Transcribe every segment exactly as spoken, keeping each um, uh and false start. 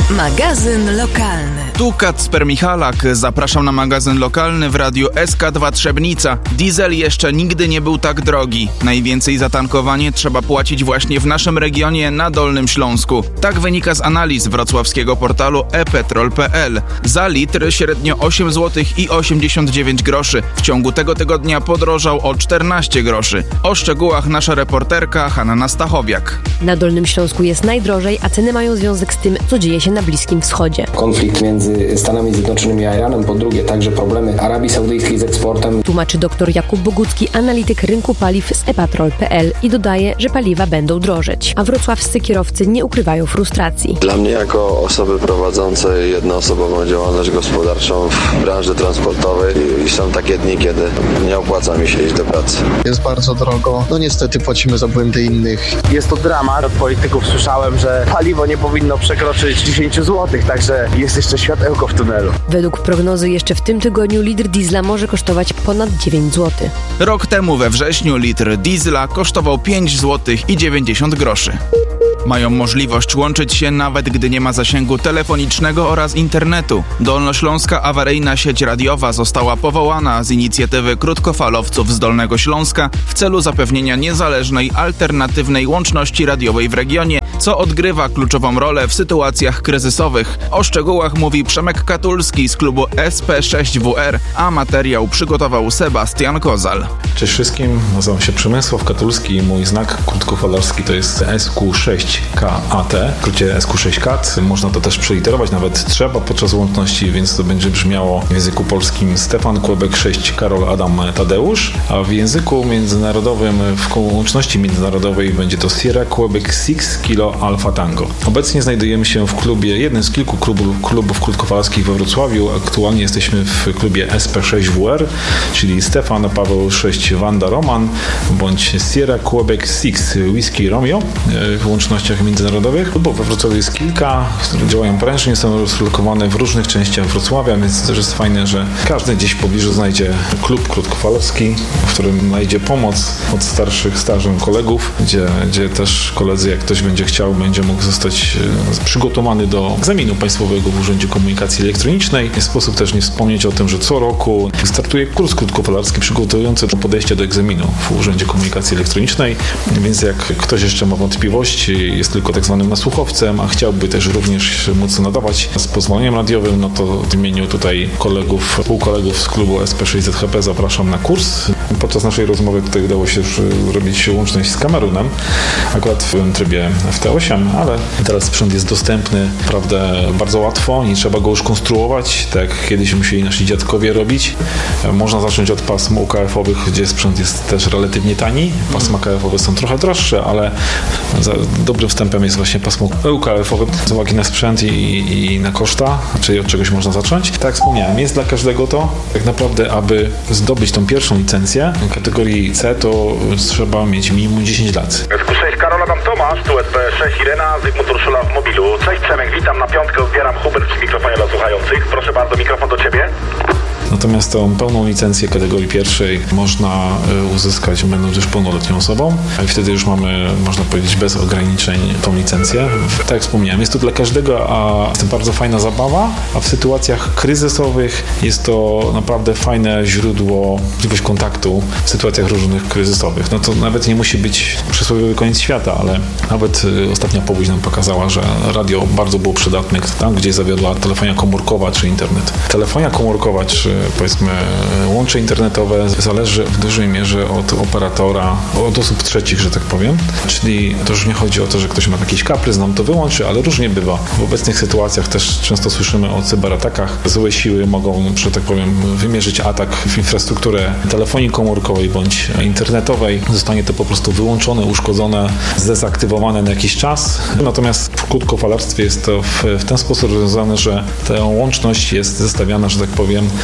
Magazyn lokalny. Tu Kacper Michalak. Zapraszam na magazyn lokalny w radiu S K dwa Trzebnica. Diesel jeszcze nigdy nie był tak drogi. Najwięcej za tankowanie trzeba płacić właśnie w naszym regionie na Dolnym Śląsku. Tak wynika z analiz wrocławskiego portalu e petrol kropka p l. Za litr średnio osiem złotych i osiemdziesiąt dziewięć groszy. W ciągu tego tygodnia podrożał o czternaście groszy. O szczegółach nasza reporterka Hanna Stachowiak. Na Dolnym Śląsku jest najdrożej, a ceny mają związek z tym, co dzieje się na Bliskim Wschodzie. Konflikt między Stanami Zjednoczonymi a Iranem, po drugie także problemy Arabii Saudyjskiej z eksportem. Tłumaczy dr Jakub Bogucki, analityk rynku paliw z e patrol kropka p l i dodaje, że paliwa będą drożeć, a wrocławscy kierowcy nie ukrywają frustracji. Dla mnie jako osoby prowadzącej jednoosobową działalność gospodarczą w branży transportowej i są takie dni, kiedy nie opłaca mi się iść do pracy. Jest bardzo drogo, no niestety płacimy za błędy innych. Jest to dramat. Od polityków słyszałem, że paliwo nie powinno przekroczyć dziesięć złotych, także jest jeszcze światełko w tunelu. Według prognozy jeszcze w tym tygodniu litr diesla może kosztować ponad dziewięć złotych. Rok temu we wrześniu litr diesla kosztował pięć złotych i dziewięćdziesiąt groszy. Mają możliwość łączyć się nawet gdy nie ma zasięgu telefonicznego oraz internetu. Dolnośląska awaryjna sieć radiowa została powołana z inicjatywy krótkofalowców z Dolnego Śląska w celu zapewnienia niezależnej, alternatywnej łączności radiowej w regionie, co odgrywa kluczową rolę w sytuacjach kryzysowych. O szczegółach mówi Przemek Katulski z klubu S P sześć W R, a materiał przygotował Sebastian Kozal. Cześć wszystkim, nazywam się Przemysław Katulski i mój znak krótkofalarski to jest S Q sześć K A T, w skrócie S Q sześć K A T. Można to też przeliterować, nawet trzeba podczas łączności, więc to będzie brzmiało w języku polskim Stefan Kłebek sześć Karol Adam Tadeusz, a w języku międzynarodowym, w łączności międzynarodowej będzie to Sierra Kłebek sześć Kilo Alfa Tango. Obecnie znajdujemy się w klubie, jednym z kilku klubów, klubów krótkofalarskich we Wrocławiu. Aktualnie jesteśmy w klubie S P sześć W R, czyli Stefan Paweł sześć Wanda Roman, bądź Sierra Kłebek sześć Whisky Romeo w łącznościach międzynarodowych. Klubów we Wrocławiu jest kilka, które działają prężnie, są rozlokowane w różnych częściach Wrocławia, więc też jest fajne, że każdy gdzieś w pobliżu znajdzie klub krótkofalarski, w którym znajdzie pomoc od starszych, stażem kolegów, gdzie, gdzie też koledzy, jak ktoś będzie chciał, będzie mógł zostać przygotowany do egzaminu państwowego w Urzędzie Komunikacji Elektronicznej. W sposób też nie wspomnieć o tym, że co roku startuje kurs krótkofalarski przygotowujący do podejścia do egzaminu w Urzędzie Komunikacji Elektronicznej, więc jak ktoś jeszcze ma wątpliwości, jest tylko tak zwanym nasłuchowcem, a chciałby też również móc nadawać z pozwoleniem radiowym, no to w imieniu tutaj kolegów, półkolegów z klubu S P sześć Z H P zapraszam na kurs. Podczas naszej rozmowy tutaj udało się już robić łączność z Kamerunem, akurat w trybie F T osiem, ale teraz sprzęt jest dostępny, naprawdę bardzo łatwo, nie trzeba go już konstruować, tak jak kiedyś musieli nasi dziadkowie robić. Można zacząć od pasm U K F-owych, gdzie sprzęt jest też relatywnie tani. Pasma K F-owe są trochę droższe, ale za dobrym wstępem jest właśnie pasmo U K F-owe z uwagi na sprzęt i, i na koszta, czyli od czegoś można zacząć. Tak jak wspomniałem, jest dla każdego to. Tak naprawdę, aby zdobyć tą pierwszą licencję w kategorii C, to trzeba mieć minimum dziesięć lat. S Q sześć Karol Adam Tomasz, tu S P sześć Irena, Zygmunt Urszula w mobilu. Cześć Przemek, witam na piątkę, odbieram Hubert przy mikrofonie dla słuchających. Proszę bardzo, mikrofon do Ciebie. Natomiast tą pełną licencję kategorii pierwszej można uzyskać, będąc już pełnoletnią osobą, i wtedy już mamy, można powiedzieć, bez ograniczeń tą licencję. Tak jak wspomniałem, jest to dla każdego, a jest to bardzo fajna zabawa, a w sytuacjach kryzysowych jest to naprawdę fajne źródło, możliwość kontaktu w sytuacjach różnych kryzysowych. No to nawet nie musi być przysłowiowy koniec świata, ale nawet ostatnia powódź nam pokazała, że radio bardzo było przydatne tam, gdzie zawiodła telefonia komórkowa czy internet. Telefonia komórkowa czy powiedzmy łącze internetowe zależy w dużej mierze od operatora, od osób trzecich, że tak powiem. Czyli to już nie chodzi o to, że ktoś ma jakiś kaprys, nam to wyłączy, ale różnie bywa. W obecnych sytuacjach też często słyszymy o cyberatakach. Złe siły mogą, że tak powiem, wymierzyć atak w infrastrukturę telefonii komórkowej bądź internetowej. Zostanie to po prostu wyłączone, uszkodzone, zdezaktywowane na jakiś czas. Natomiast w krótkofalarstwie jest to w, w ten sposób rozwiązane, że ta łączność jest zestawiana, że tak powiem, przez sam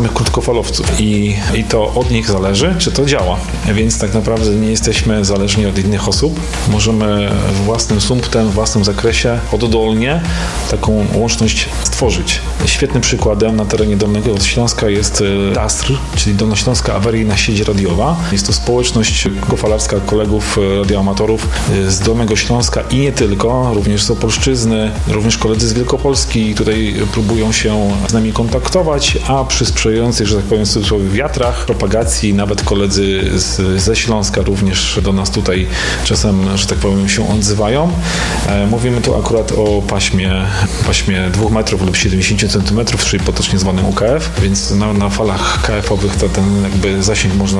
samych krótkofalowców i, i to od nich zależy, czy to działa. Więc tak naprawdę nie jesteśmy zależni od innych osób. Możemy własnym sumptem, w własnym zakresie oddolnie taką łączność stworzyć. Świetnym przykładem na terenie Dolnego Śląska jest D A S R, czyli Dolnośląska Awaryjna Sieć Radiowa. Jest to społeczność krótkofalarska kolegów radioamatorów z Dolnego Śląska i nie tylko, również z Opolszczyzny, również koledzy z Wielkopolski tutaj próbują się z nami kontaktować, a przy sprzyjających, że tak powiem, w cudzysłowie wiatrach, propagacji, nawet koledzy z, ze Śląska również do nas tutaj czasem, że tak powiem, się odzywają. E, mówimy tu akurat o paśmie, paśmie dwóch metrów lub siedemdziesięciu centymetrów, czyli potocznie zwanym U K F, więc na, na falach K F-owych to ten jakby zasięg można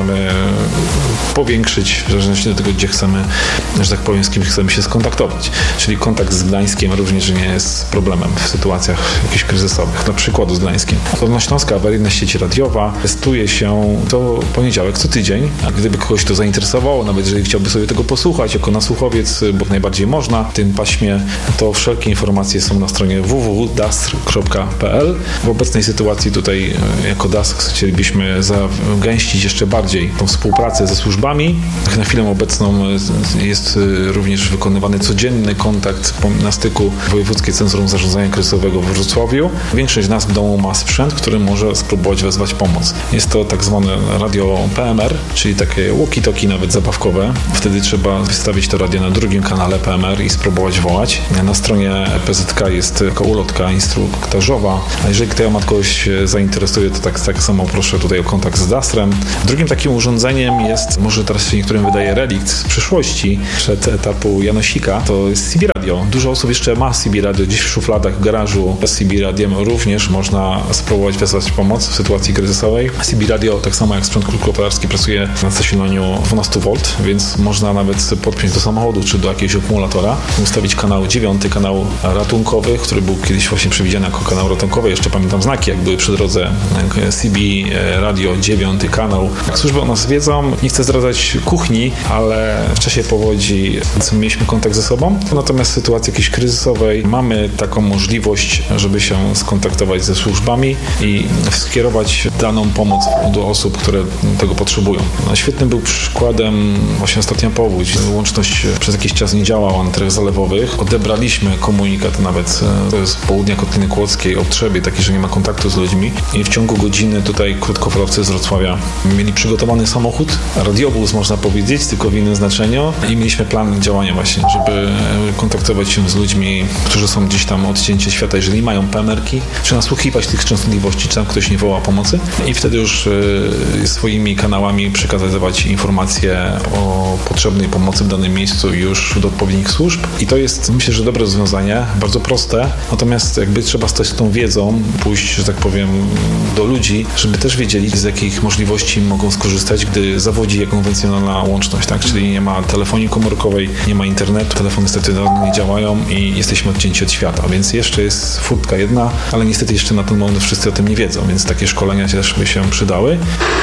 powiększyć w zależności od tego, gdzie chcemy, że tak powiem, z kim chcemy się skontaktować. Czyli kontakt z Gdańskiem również nie jest problemem w sytuacjach jakichś kryzysowych. Na przykład z Gdańskiem. Dolnośląska Awaryjna Sieć Radiowa testuje się to poniedziałek co tydzień. A gdyby kogoś to zainteresowało, nawet jeżeli chciałby sobie tego posłuchać jako nasłuchowiec, bo najbardziej można w tym paśmie, to wszelkie informacje są na stronie w w w kropka dasr kropka p l. W obecnej sytuacji tutaj jako D A S chcielibyśmy zagęścić jeszcze bardziej tą współpracę ze służbami. Na chwilę obecną jest również wykonywany codzienny kontakt na styku Wojewódzkie Centrum Zarządzania Kryzysowego w Wrocławiu. Większość z nas w domu ma sprzęt, który może spróbować wezwać pomoc. Jest to tak zwane radio P M R, czyli takie walkie-talkie nawet zabawkowe. Wtedy trzeba wystawić to radio na drugim kanale P M R i spróbować wołać. Na stronie P Z K jest taka ulotka instruktażowa, a jeżeli temat kogoś zainteresuje, to tak, tak samo proszę tutaj o kontakt z D A S R-em. Drugim takim urządzeniem jest, może teraz się niektórym wydaje relikt z przyszłości, przed etapu Janosika, to jest C B Radio. Dużo osób jeszcze ma C B Radio gdzieś w szufladach, w garażu. Z C B Radiem również można spróbować wezwać pomoc w sytuacji kryzysowej. C B Radio, tak samo jak sprzęt krótkofalarski, pracuje na zasilaniu dwanaście wolt, więc można nawet podpiąć do samochodu czy do jakiegoś akumulatora, ustawić kanał dziewiąty, kanał ratunkowy, który był kiedyś właśnie przewidziany jako kanał ratunkowy. Jeszcze pamiętam znaki, jak były przy drodze. C B Radio, dziewiąty kanał. Jak służby o nas wiedzą, nie chcę zdradzać kuchni, ale w czasie powodzi mieliśmy kontakt ze sobą. Natomiast w sytuacji jakiejś kryzysowej mamy taką możliwość, żeby się skontaktować ze służbami i skierować daną pomoc do osób, które tego potrzebują. Świetnym był przykładem właśnie ostatnia powódź. Łączność przez jakiś czas nie działała na terenach zalewowych. Odebraliśmy komunikat nawet to z południa Kotliny Kłodzkiej, Obtrzebie, taki, że nie ma kontaktu z ludźmi. I w ciągu godziny tutaj krótkofalowcy z Wrocławia mieli przygotowany samochód, radiowóz można powiedzieć, tylko w innym znaczeniu i mieliśmy plan działania właśnie, żeby kontaktować się z ludźmi, którzy są gdzieś tam odcięci od świata, jeżeli mają P M R-ki, czy nasłuchiwać tych częstotliwości, czy tam ktoś nie woła pomocy i wtedy już y, swoimi kanałami przekazywać informacje o potrzebnej pomocy w danym miejscu już do odpowiednich służb. I to jest, myślę, że dobre rozwiązanie, bardzo proste, natomiast jakby trzeba stać z tą wiedzą, pójść, że tak powiem, do ludzi, żeby też wiedzieli, z jakich możliwości mogą skorzystać, gdy zawodzi jak konwencjonalna łączność, tak? Czyli nie ma telefonii komórkowej, nie ma internetu, telefony stacjonarne nie działają i jesteśmy odcięci od świata, więc jeszcze jest furtka jedna, ale niestety jeszcze na ten moment wszyscy o tym nie wiedzą, więc takie szkolenia też by się przydały.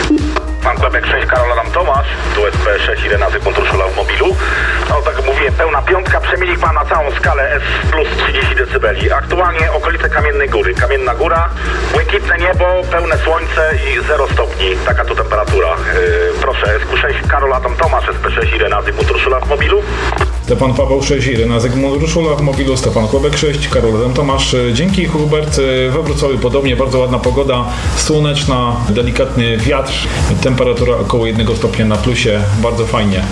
Pan Quebec sześć, Karol Adam Tomasz, tu S P sześć, Irena Zygmunt Urszula w mobilu. No tak jak mówiłem, pełna piątka, przemieli Pan na całą skalę S plus trzydzieści decybeli. Aktualnie okolice Kamiennej Góry. Kamienna Góra, błękitne niebo, pełne słońce i zero stopni. Taka tu temperatura. Yy, proszę, S Q sześć, Karol Adam Tomasz, S P sześć, Irena Zygmunt Urszula w mobilu. Stefan Paweł sześć, Irena Zygmunt Urszula w mobilu, Stefan Kłebek sześć, Karol Adam Tomasz. Dzięki, Hubert. We Wrocławiu podobnie, bardzo ładna pogoda, słoneczna, delikatny wiatr, temperatura około jednego stopnia na plusie, bardzo fajnie.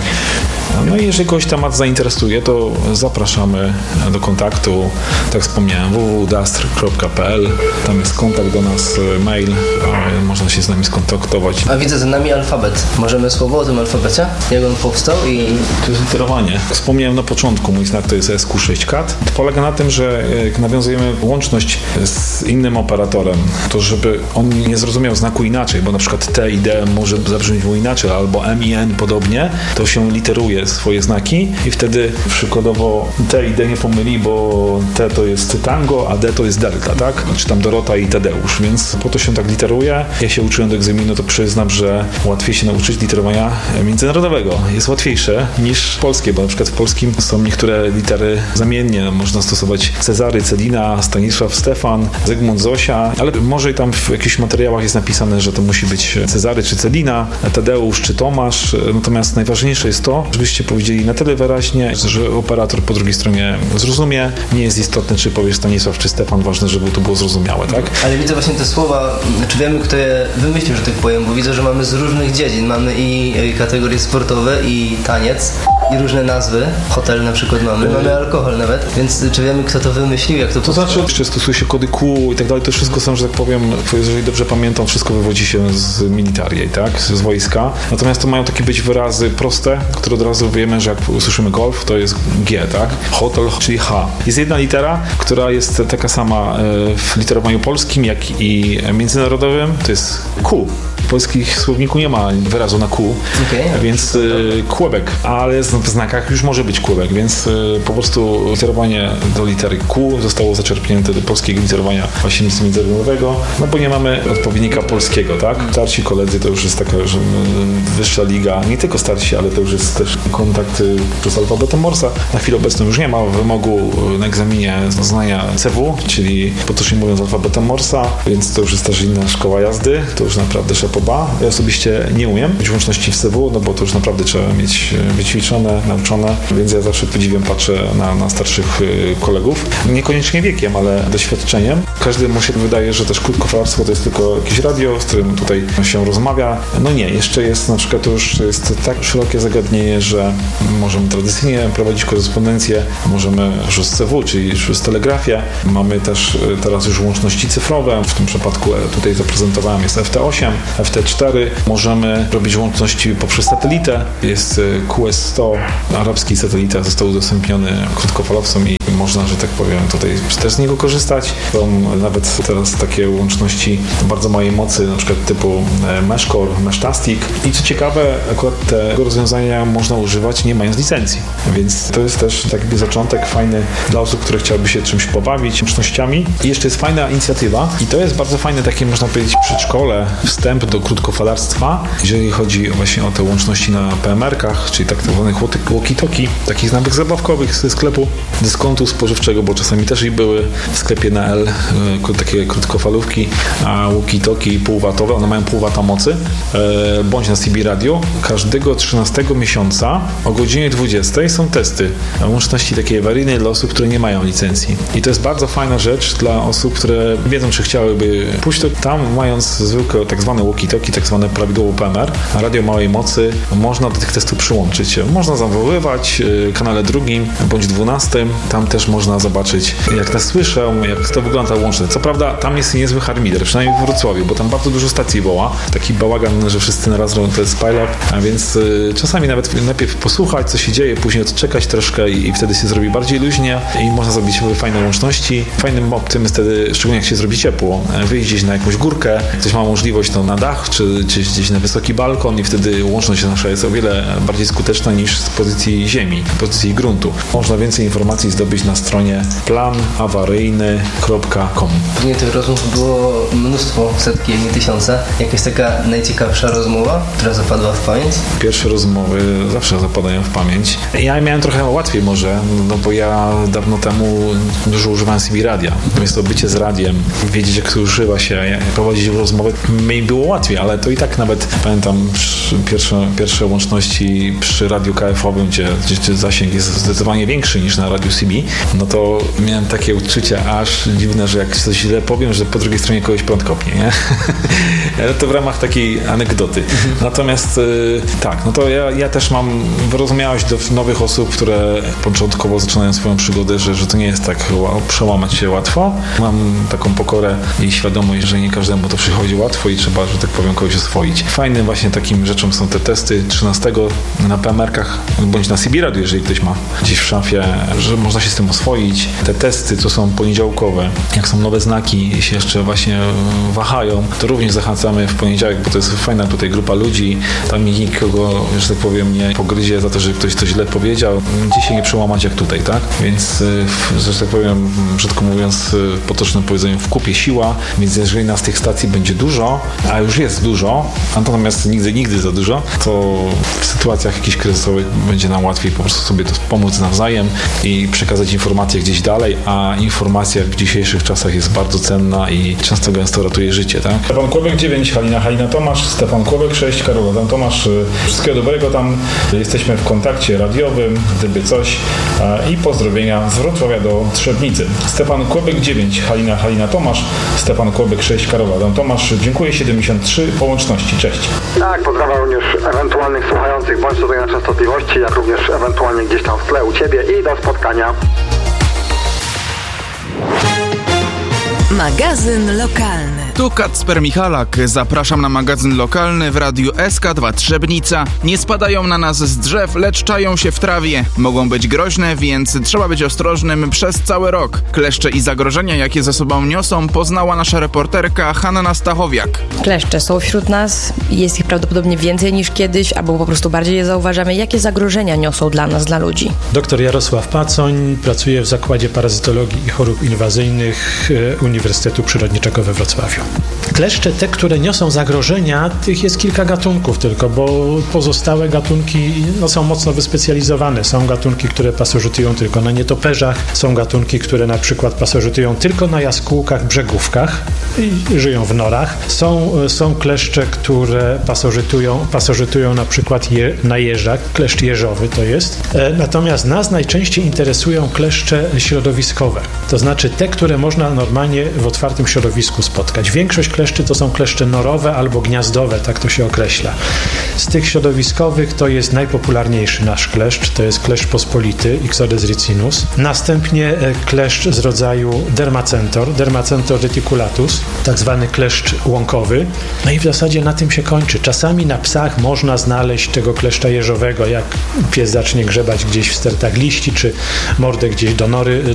No i jeżeli kogoś temat zainteresuje, to zapraszamy do kontaktu. Tak wspomniałem, w w w kropka dasr kropka p l. Tam jest kontakt do nas, mail, można się z nami skontaktować. A widzę za nami alfabet. Możemy słowo o tym alfabecie? Jak on powstał i... To jest literowanie. Wspomniałem na początku, mój znak to jest S Q sześć kat. To polega na tym, że jak nawiązujemy łączność z innym operatorem, to żeby on nie zrozumiał znaku inaczej, bo na przykład T i D może zabrzmieć mu inaczej, albo M i N podobnie, to się literuje swoje, swoje znaki i wtedy przykładowo T i D nie pomyli, bo T to jest tango, a D to jest delta, tak? Czy tam Dorota i Tadeusz, więc po to się tak literuje. Ja się uczyłem do egzaminu, to przyznam, że łatwiej się nauczyć literowania międzynarodowego. Jest łatwiejsze niż polskie, bo na przykład w polskim są niektóre litery zamiennie. Można stosować Cezary, Celina, Stanisław, Stefan, Zygmunt, Zosia, ale może i tam w jakichś materiałach jest napisane, że to musi być Cezary czy Celina, Tadeusz czy Tomasz. Natomiast najważniejsze jest to, żebyście powiedzieli na tyle wyraźnie, że operator po drugiej stronie zrozumie. Nie jest istotne, czy powiesz Stanisław czy Stefan, ważne, żeby to było zrozumiałe, tak? Ale widzę właśnie te słowa, czy wiemy, kto je wymyślił, że tak powiem, bo widzę, że mamy z różnych dziedzin. Mamy i kategorie sportowe, i taniec, i różne nazwy. Hotel na przykład mamy, mamy alkohol nawet, więc czy wiemy, kto to wymyślił, jak to To znaczy, jeszcze stosuje się kody Q i tak dalej, to wszystko są, że tak powiem, jeżeli dobrze pamiętam, wszystko wywodzi się z militarii, tak? Z wojska. Natomiast to mają takie być wyrazy proste, które od razu wiemy, że jak usłyszymy golf, to jest G, tak? Hotel, czyli H. Jest jedna litera, która jest taka sama w literowaniu polskim, jak i międzynarodowym, to jest Q. W polskim słowniku nie ma wyrazu na Q, okay. Więc y, kłebek, ale w znakach już może być kłebek, więc y, po prostu literowanie do litery Q zostało zaczerpnięte do polskiego literowania właśnie międzynarodowego, no bo nie mamy odpowiednika polskiego, tak? Starsi koledzy to już jest taka, że y, wyższa liga, nie tylko starsi, ale to już jest też kontakt y, przez alfabetem Morsa. Na chwilę obecną już nie ma wymogu na egzaminie znania C W, czyli potocznie mówiąc alfabetem Morsa, więc to już jest też inna szkoła jazdy, to już naprawdę szapoba. Ja osobiście nie umiem być łączności w C W, no bo to już naprawdę trzeba mieć wyćwiczone, nauczone, więc ja zawsze podziwiam, patrzę na, na starszych kolegów. Niekoniecznie wiekiem, ale doświadczeniem. Każdemu się wydaje, że też krótkofalarstwo to jest tylko jakieś radio, z którym tutaj się rozmawia. No nie, jeszcze jest na przykład to już jest tak szerokie zagadnienie, że możemy tradycyjnie prowadzić korespondencję, możemy już z C W, czyli już z telegrafię. Mamy też teraz już łączności cyfrowe. W tym przypadku tutaj zaprezentowałem jest F T osiem, F T cztery. Możemy robić łączności poprzez satelitę. Jest Q S sto, arabski satelita został udostępniony krótkofalowcom i można, że tak powiem, tutaj też z niego korzystać. Są nawet teraz takie łączności bardzo małej mocy, na przykład typu Meshcore, Meshtastic. I co ciekawe, akurat tego rozwiązania można używać nie mając licencji. Więc to jest też taki zaczątek fajny dla osób, które chciałyby się czymś pobawić, łącznościami. I jeszcze jest fajna inicjatywa i to jest bardzo fajne takie, można powiedzieć, przedszkole, wstęp do krótkofalarstwa, jeżeli chodzi właśnie o te łączności na P M R-kach, czyli tak zwanych walkie-talkie, takich znamych zabawkowych ze sklepu dyskontu spożywczego, bo czasami też i były w sklepie na L takie krótkofalówki, a walkie-talkie półwatowe, one mają pół wata mocy, bądź na C B Radio. Każdego trzynastego miesiąca o godzinie dwudziestej są testy łączności takiej awaryjnej dla osób, które nie mają licencji. I to jest bardzo fajna rzecz dla osób, które wiedzą, czy chciałyby pójść, to tam mając zwykłe tak zwane walkie-talkie, tak zwane prawidłowo P M R, a radio małej mocy, można do tych testów przyłączyć się. Można zawoływać w kanale drugim bądź dwunastym. Tam też można zobaczyć, jak nas słyszą, jak to wygląda łączność. Co prawda, tam jest niezły harmider, przynajmniej w Wrocławiu, bo tam bardzo dużo stacji woła. Taki bałagan, że wszyscy naraz robią to jest pile-up, a więc y, czasami nawet najpierw posłuchać, co się dzieje, później odczekać troszkę i, i wtedy się zrobi bardziej luźnie i można zrobić fajne łączności. Fajnym optym jest wtedy, szczególnie jak się zrobi ciepło, wyjść gdzieś na jakąś górkę, ktoś ma możliwość to na dach, czy, czy gdzieś na wysoki balkon i wtedy łączność nasza jest o wiele bardziej skuteczna niż z pozycji ziemi, z pozycji gruntu. Można więcej informacji zdobyć na stronie plan awaryjny kropka com. Pewnie tych rozmów było mnóstwo, setki, nie tysiące. Jakaś taka najciekawsza rozmowa, która zapadła w pamięć? Pierwsze rozmowy zawsze zapadają w pamięć. Ja miałem trochę łatwiej może, no bo ja dawno temu dużo używałem C B radia. Natomiast to bycie z radiem, wiedzieć jak to używa się, prowadzić rozmowy, mi było łatwiej, ale to i tak nawet pamiętam pierwsze, pierwsze łączności przy radiu K F-owym, gdzie, gdzie zasięg jest zdecydowanie większy niż na radiu C B, no to miałem takie uczucie aż dziwne, że jak coś źle powiem, że po drugiej stronie kogoś prąd kopnie, nie? Ale to w ramach takiej anegdoty. Natomiast y, tak, no to ja, ja też mam wyrozumiałość do nowych osób, które początkowo zaczynają swoją przygodę, że, że to nie jest tak przełamać się łatwo. Mam taką pokorę i świadomość, że nie każdemu to przychodzi łatwo i trzeba, że tak powiem, kogoś oswoić. Fajnym właśnie takim rzeczą są te testy trzynastego na P M R-kach bądź na C B Radio, jeżeli ktoś ma gdzieś w szafie, że można się z tym oswoić. Te testy, co są poniedziałkowe, jak są nowe znaki i się jeszcze właśnie wahają, to również zachęcamy w poniedziałek, bo to jest fajna tutaj grupa ludzi. Tam nikogo, że tak powiem, nie pogryzie za to, że ktoś coś źle powiedział. Gdzie się nie przełamać jak tutaj, tak? Więc, że tak powiem, brzydko mówiąc, potocznym powiedzeniem, w kupie siła, więc jeżeli nas tych stacji będzie dużo, a już jest dużo, a natomiast nigdy, nigdy za dużo, to w sytuacjach jakichś kryzysowych będzie nam łatwiej po prostu sobie to pomóc nawzajem i przekazać informacje gdzieś dalej, a informacja w dzisiejszych czasach jest bardzo cenna i często gęsto ratuje życie, tak? Stefan Kłebek dziewięć, Halina Halina Tomasz, Stefan Kłebek sześć, Karol Adam Tomasz. Wszystkiego dobrego tam. Jesteśmy w kontakcie radiowym, gdyby coś. I pozdrowienia z Wrocławia do Trzebnicy. Stefan Kłebek dziewięć, Halina Halina Tomasz, Stefan Kłebek sześć, Karol Adam Tomasz. Dziękuję, siedemdziesiąt trzy po łączności. Cześć. Tak, pozdrawiam również ewentualnych słuchających, bądź tutaj na częstotliwości, jak również ewentualnie gdzieś tam w tle u Ciebie i do spotkania. Magazyn lokalny. Tu Kacper Michalak. Zapraszam na magazyn lokalny w radiu S K dwa Trzebnica. Nie spadają na nas z drzew, lecz czają się w trawie. Mogą być groźne, więc trzeba być ostrożnym przez cały rok. Kleszcze i zagrożenia, jakie ze sobą niosą, poznała nasza reporterka Hanna Stachowiak. Kleszcze są wśród nas, jest ich prawdopodobnie więcej niż kiedyś, albo po prostu bardziej je zauważamy. Jakie zagrożenia niosą dla nas, dla ludzi? Doktor Jarosław Pacoń pracuje w Zakładzie Parazytologii i Chorób Inwazyjnych Uniwersytetu Przyrodniczego we Wrocławiu. Kleszcze, te, które niosą zagrożenia, tych jest kilka gatunków tylko, bo pozostałe gatunki no, są mocno wyspecjalizowane. Są gatunki, które pasożytują tylko na nietoperzach, są gatunki, które na przykład pasożytują tylko na jaskółkach, brzegówkach i żyją w norach. Są, są kleszcze, które pasożytują, pasożytują na przykład je, na jeżach, kleszcz jeżowy to jest. E, natomiast nas najczęściej interesują kleszcze środowiskowe, to znaczy te, które można normalnie w otwartym środowisku spotkać. Większość kleszczy to są kleszcze norowe albo gniazdowe, tak to się określa. Z tych środowiskowych to jest najpopularniejszy nasz kleszcz, to jest kleszcz pospolity, Ixodes ricinus. Następnie kleszcz z rodzaju Dermacentor, Dermacentor reticulatus, tak zwany kleszcz łąkowy. No i w zasadzie na tym się kończy. Czasami na psach można znaleźć tego kleszcza jeżowego, jak pies zacznie grzebać gdzieś w stertach liści, czy mordę gdzieś do nory